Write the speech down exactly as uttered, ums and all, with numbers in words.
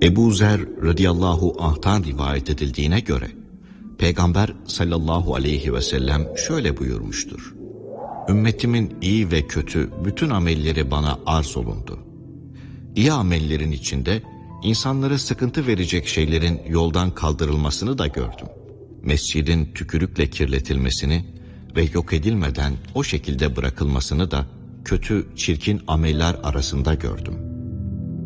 Ebu Zer radıyallahu anh'tan rivayet edildiğine göre Peygamber sallallahu aleyhi ve sellem şöyle buyurmuştur: Ümmetimin iyi ve kötü bütün amelleri bana arz olundu. İyi amellerin içinde insanlara sıkıntı verecek şeylerin yoldan kaldırılmasını da gördüm. Mescidin tükürükle kirletilmesini ve yok edilmeden o şekilde bırakılmasını da kötü, çirkin ameller arasında gördüm.